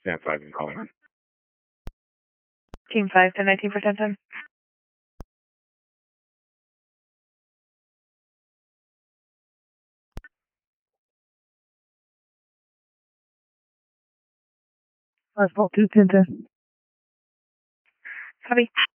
Stand 5 and calling. Team 5 to 19 for 1010. Asphalt 2 1010. Copy.